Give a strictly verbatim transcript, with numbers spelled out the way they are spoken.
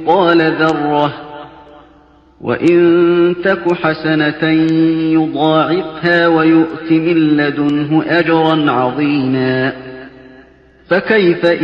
مثقال ذرة وإن تك حسنة يضاعفها ويؤت من لدنه أجرا عظيما. فكيف